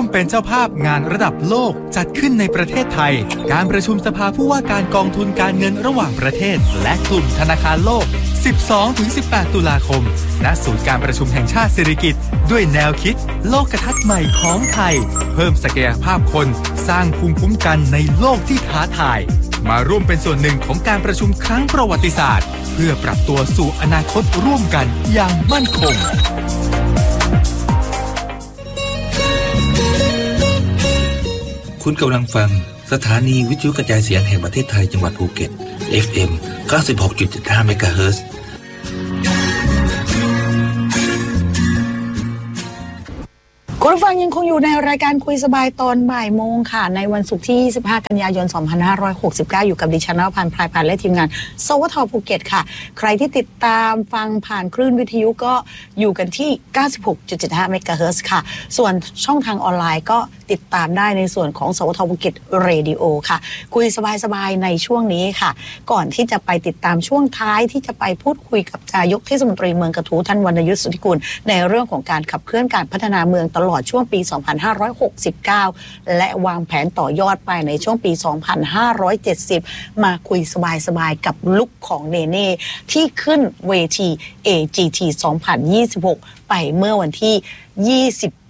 เป็นเจ้าภาพงานระดับโลกจัดขึ้นในประเทศไทยการประชุมสภาผู้ว่าการกองทุนการเงินระหว่างประเทศและกลุ่มธนาคารโลก 12-18 ตุลาคมณศูนย์การประชุมแห่งชาติสิริกิติ์ด้วยแนวคิดโลกทัศน์ใหม่ของไทยเพิ่มศักยภาพคนสร้างภูมิคุ้มกันในโลกที่ท้าทายมาร่วมเป็นส่วนหนึ่งของการประชุมครั้งประวัติศาสตร์เพื่อปรับตัวสู่อนาคตร่วมกันอย่างมั่นคงคุณกำลังฟังสถานีวิทยุกระจายเสียงแห่งประเทศไทยจังหวัดภูเก็ต FM 96.75 เมกะเฮิรตซ์คุณผู้ฟังยังคงอยู่ในรายการคุยสบายตอนบ่ายโมงค่ะในวันศุกร์ที่25กันยายน2569อยู่กับดิฉันณภพันธ์พลายพันธ์และทีมงานสวทภูเก็ตค่ะใครที่ติดตามฟังผ่านคลื่นวิทยุก็อยู่กันที่ 96.75 เมกะเฮิรตซ์ค่ะส่วนช่องทางออนไลน์ก็ติดตามได้ในส่วนของสวทภูเก็ตเรดิโอค่ะคุยสบายๆในช่วงนี้ค่ะก่อนที่จะไปติดตามช่วงท้ายที่จะไปพูดคุยกับนายกเทศมนตรีเมืองกระทู้ท่านวรรณยุทธสุทธิกุลในเรื่องของการขับเคลื่อนการพัฒนาเมืองตลอดช่วงปี 2569 และวางแผนต่อยอดไปในช่วงปี 2570 มาคุยสบายๆกับลุคของเนเน่ที่ขึ้นเวที AGT 2026 ไปเมื่อวันที่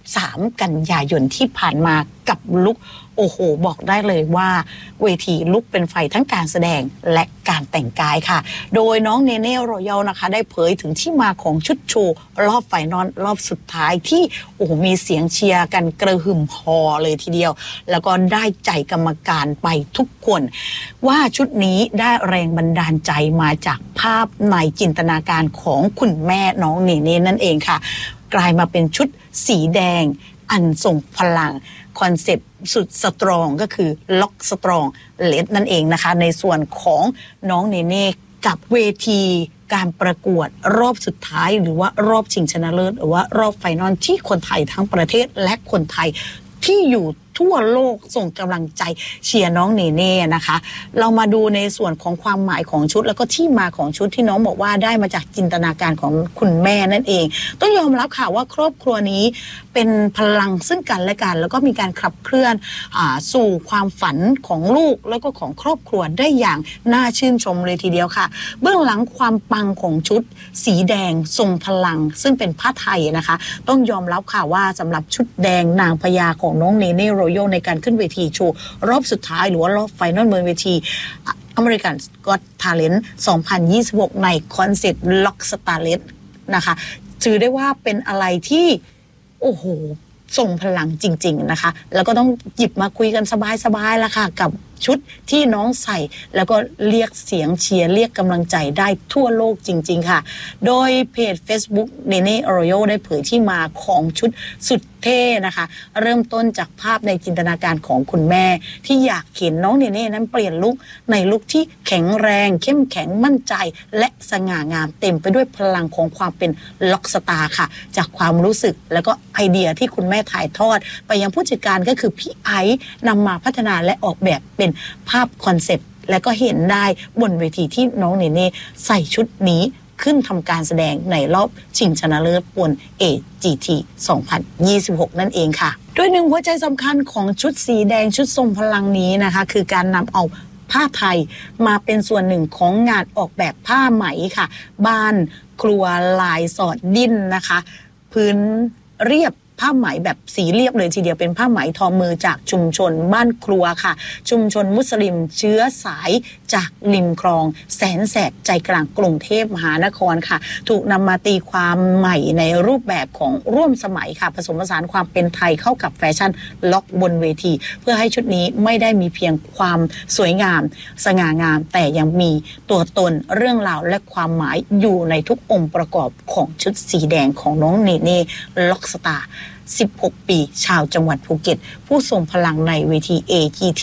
23 กันยายนที่ผ่านมากับลุคโอ้โหบอกได้เลยว่าเวทีลุกเป็นไฟทั้งการแสดงและการแต่งกายค่ะโดยน้องเนเน่รอยัลนะคะได้เผยถึงที่มาของชุดโชว์รอบไฟนอลรอบสุดท้ายที่โอ้โหมีเสียงเชียร์กันกระหึ่มพอเลยทีเดียวแล้วก็ได้ใจกรรมการไปทุกคนว่าชุดนี้ได้แรงบันดาลใจมาจากภาพในจินตนาการของคุณแม่น้องเนเน่นั่นเองค่ะกลายมาเป็นชุดสีแดงอันทรงพลังคอนเซปต์สุดสตรองก็คือล็อกสตรองเลดนั่นเองนะคะในส่วนของน้องเนเน่กับเวทีการประกวดรอบสุดท้ายหรือว่ารอบชิงชนะเลิศหรือว่ารอบไฟนอลที่คนไทยทั้งประเทศและคนไทยที่อยู่ทั่วโลกส่งกำลังใจเชียร์น้องเนเน่นะคะเรามาดูในส่วนของความหมายของชุดแล้วก็ที่มาของชุดที่น้องบอกว่าได้มาจากจินตนาการของคุณแม่นั่นเองต้องยอมรับค่ะว่าครอบครัวนี้เป็นพลังซึ่งกันและกันแล้วก็มีการขับเคลื่อนสู่ความฝันของลูกแล้วก็ของครอบครัวได้อย่างน่าชื่นชมเลยทีเดียวค่ะเบื้องหลังความปังของชุดสีแดงทรงพลังซึ่งเป็นผ้าไทยนะคะต้องยอมรับค่ะว่าสำหรับชุดแดงนางพญาของน้องเนเน่รอยัลในการขึ้นเวทีโชว์รอบสุดท้ายหรือว่ารอบไฟนอลบนเวที American Got Talent 2026 ในคอนเซ็ปต์ Lock Starlet นะคะถือได้ว่าเป็นอะไรที่โอ้โหส่งพลังจริงๆนะคะแล้วก็ต้องหยิบมาคุยกันสบายๆละค่ะกับชุดที่น้องใส่แล้วก็เรียกเสียงเชียร์เรียกกำลังใจได้ทั่วโลกจริงๆค่ะโดยเพจ Facebook Nene Royal ได้เผยที่มาของชุดสุดเท่นะคะเริ่มต้นจากภาพในจินตนาการของคุณแม่ที่อยากเห็นน้องเนเน่นั้นเปลี่ยนลุคในลุคที่แข็งแรงเข้มแข็งมั่นใจและสง่างามเต็มไปด้วยพลังของความเป็นล็อกสตาร์ค่ะจากความรู้สึกแล้วก็ไอเดียที่คุณแม่ถ่ายทอดไปยังผู้จัดการก็คือพี่ไอซ์นำมาพัฒนาและออกแบบเป็นภาพคอนเซปต์และก็เห็นได้บนเวทีที่น้องเนเน่ใส่ชุดนี้ขึ้นทำการแสดงในรอบชิงชนะเลิศบน AGT 2026 นั่นเองค่ะโดยหนึ่งหัวใจสำคัญของชุดสีแดงชุดทรงพลังนี้นะคะคือการนำเอาผ้าไทยมาเป็นส่วนหนึ่งของงานออกแบบผ้าไหมค่ะบ้านครัวลายสอดดิ้นนะคะพื้นเรียบผ้าไหมแบบสีเรียบเลยทีเดียวเป็นผ้าไหมทอมือจากชุมชนบ้านครัวค่ะชุมชนมุสลิมเชื้อสายจากริมคลองแสนแสบใจกลางกรุงเทพมหานครค่ะถูกนำมาตีความใหม่ในรูปแบบของร่วมสมัยค่ะผสมผสานความเป็นไทยเข้ากับแฟชั่นล็อกบนเวทีเพื่อให้ชุดนี้ไม่ได้มีเพียงความสวยงามสง่างามแต่ยังมีตัวตนเรื่องราวและความหมายอยู่ในทุกองค์ประกอบของชุดสีแดงของน้องเนเน่ล็อกสตาร์16 ปีชาวจังหวัดภูเก็ตผู้ทรงพลังในเวที AGT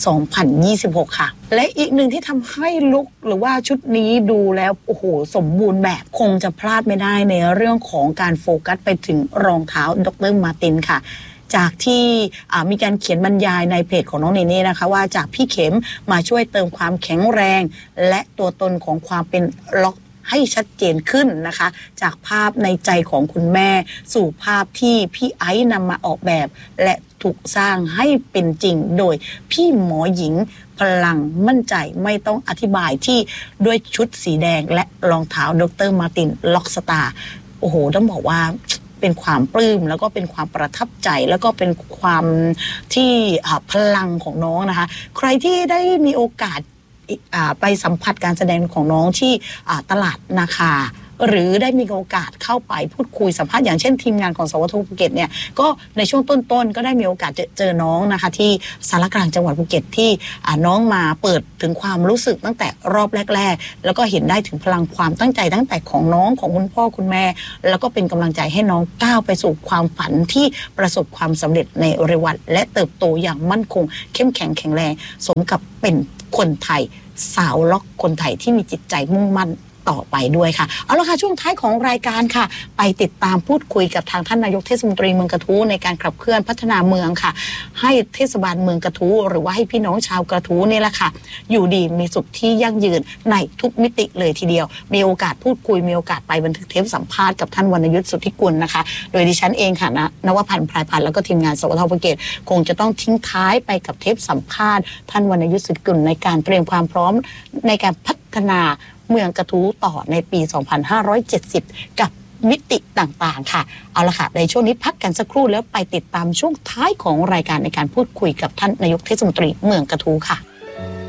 2026 ค่ะและอีกหนึ่งที่ทำให้ลุคหรือว่าชุดนี้ดูแล้วโอ้โหสมบูรณ์แบบคงจะพลาดไม่ได้ในเรื่องของการโฟกัสไปถึงรองเท้าดร.มาร์ตินค่ะจากที่มีการเขียนบรรยายในเพจของน้องเนเน่นะคะว่าจากพี่เข็มมาช่วยเติมความแข็งแรงและตัวตนของความเป็นล็อกให้ชัดเจนขึ้นนะคะจากภาพในใจของคุณแม่สู่ภาพที่พี่ไอซ์นำมาออกแบบและถูกสร้างให้เป็นจริงโดยพี่หมอหญิงพลังมั่นใจไม่ต้องอธิบายที่ด้วยชุดสีแดงและรองเท้าดร.มาร์ตินล็อกสตาร์โอ้โหต้องบอกว่าเป็นความปลื้มแล้วก็เป็นความประทับใจแล้วก็เป็นความที่พลังของน้องนะคะใครที่ได้มีโอกาสไปสัมผัสการแสดงของน้องที่ตลาดนาคาหรือได้มีโอกาสเข้าไปพูดคุยสัมภาษณ์อย่างเช่นทีมงานของสวทภูเก็ตเนี่ยก็ในช่วงต้นๆก็ได้มีโอกาสเจอน้องนะคะที่สารกลางจังหวัดภูเก็ตที่น้องมาเปิดถึงความรู้สึกตั้งแต่รอบแรกๆแล้วก็เห็นได้ถึงพลังความตั้งใจตั้งแต่ของน้องของคุณพ่อคุณแม่แล้วก็เป็นกำลังใจให้น้องก้าวไปสู่ความฝันที่ประสบความสำเร็จในเร็ววันและเติบโตอย่างมั่นคงเข้มแข็งแข็งแรงสมกับเป็นคนไทยสาวล็อกคนไทยที่มีจิตใจมุ่งมั่นต่อไปด้วยค่ะเอาละค่ะช่วงท้ายของรายการค่ะไปติดตามพูดคุยกับทางท่านนายกเทศมนตรีเมืองกระทู้ในการขับเคลื่อนพัฒนาเมืองค่ะให้เทศบาลเมืองกระทู้หรือว่าให้พี่น้องชาวกระทู้นี่แหละค่ะอยู่ดีมีสุขที่ยั่งยืนในทุกมิติเลยทีเดียวมีโอกาสพูดคุยมีโอกาสไปบันทึกเทปสัมภาษณ์กับท่านวรรณยุทธสุทธิกุลนะคะโดยดิฉันเองค่ะนวพันธ์พรายพันธ์แล้วก็ทีมงานสวทภูเก็ตคงจะต้องทิ้งท้ายไปกับเทปสัมภาษณ์ท่านวรรณยุทธสุทธิกุลในการเตรียมความพร้อมในการพัฒนาเมืองกระทู้ต่อในปี 2570 กับมิติต่างๆค่ะเอาละค่ะในช่วงนี้พักกันสักครู่แล้วไปติดตามช่วงท้ายของรายการในการพูดคุยกับท่านนายกเทศมนตรีเมืองกระทู้ค่ะ